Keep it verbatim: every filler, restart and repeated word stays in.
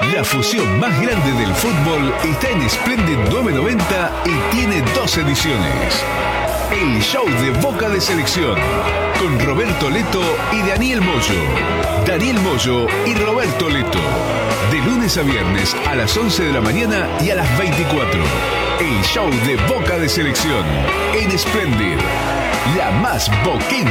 La fusión más grande del fútbol está en Splendid novecientos noventa y tiene dos ediciones. El show de Boca de Selección, con Roberto Leto y Daniel Moyo. Daniel Moyo y Roberto Leto. De lunes a viernes a las once de la mañana y a las veinticuatro. El show de Boca de Selección, en Splendid, la más boquense